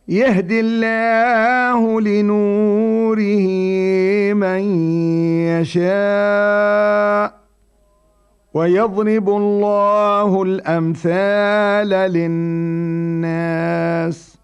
يهدي الله لنوره من يشاء ويضرب الله الأمثال للناس